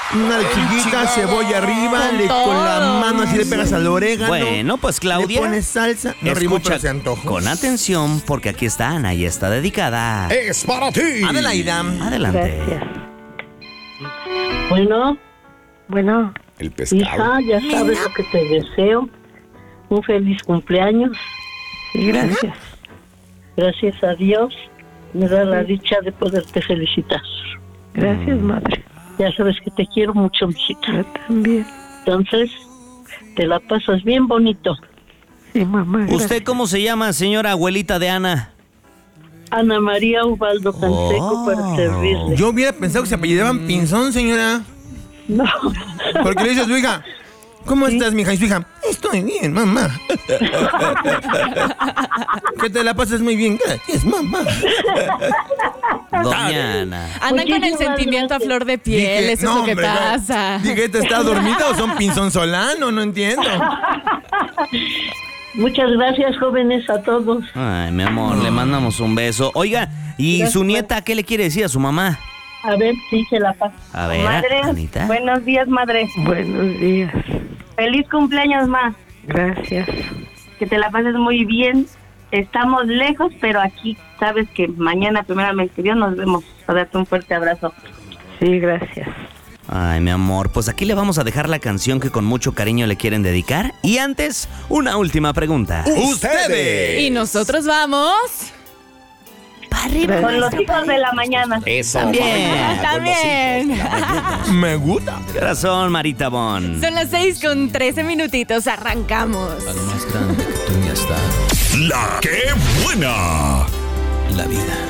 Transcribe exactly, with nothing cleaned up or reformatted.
Una lechuguita, cebolla arriba, Con le, con la todo. mano así le pegas al orégano. Bueno, pues Claudia, Le pones salsa. No rimó, escucha pero se antojó. con atención porque aquí está Ana y está dedicada. Es para ti. Adelaida. Adelante. Gracias. Bueno, bueno, El pescado. hija, ya sabes lo que te deseo. Un feliz cumpleaños. Sí, gracias. Gracias a Dios me da la dicha de poderte felicitar. Gracias, madre. Ya sabes que te quiero mucho, mijita. Yo también. Entonces, te la pasas bien bonito. Sí, mamá. Gracias. ¿Usted cómo se llama, señora abuelita de Ana? Ana María Ubaldo Canseco Oh. para servirle. Yo hubiera pensado que se apellidaban Pinzón, señora. No, Porque le dices a su hija, ¿cómo estás, mija? Y su hija, estoy bien, mamá. Que te la pases muy bien. Gracias, mamá. Doña Ana. Andan con el Muchísimas sentimiento a gracias. flor de piel, Dije, eso no, es lo que hombre, no. pasa. Dije, ¿te está dormida o son Pinzón Solano? No entiendo. muchas gracias, jóvenes, a todos. Ay, mi amor, le mandamos un beso. Oiga, ¿y Gracias. su nieta qué le quiere decir a su mamá? A ver si se la pasa. A ver, Madre, Anita. buenos días, madre. Buenos días. Feliz cumpleaños, ma. Gracias. Que te la pases muy bien. Estamos lejos, pero aquí sabes que mañana, primeramente Dios, nos vemos. Para darte un fuerte abrazo. Sí, gracias. Ay, mi amor, pues aquí le vamos a dejar la canción que con mucho cariño le quieren dedicar. Y antes, una última pregunta. Ustedes. Y nosotros vamos. Para Con los hijos de la mañana. Eso. También. mamá, También. Me gusta. ¿Qué razón, Marita Bon? Son las seis con trece minutitos. Arrancamos. Lo más grande que tú ya estás. La que buena. La vida.